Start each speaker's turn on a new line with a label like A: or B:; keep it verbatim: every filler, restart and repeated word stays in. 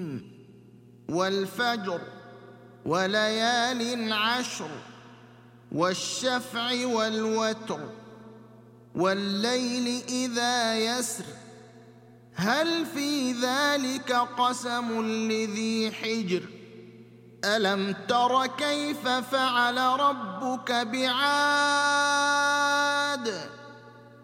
A: والفجر وليال عشر والشفع والوتر والليل إذا يسر هل في ذلك قسم لذي حجر ألم تر كيف فعل ربك بعاد